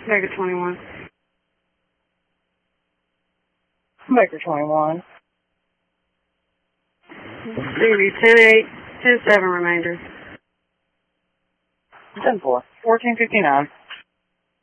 Baker 21. Baker 21. It's going to be 10-8, 10-7 remainder. 10-4, 1459.